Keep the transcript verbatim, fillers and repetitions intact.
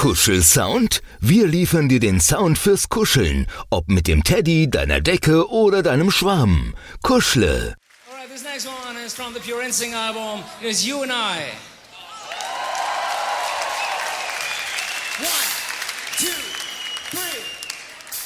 Kuschelsound? Wir liefern dir den Sound fürs Kuscheln. Ob mit dem Teddy, deiner Decke oder deinem Schwarm. Kuschle. Alright, this next one is from the Pure Instinct album. It is You and I.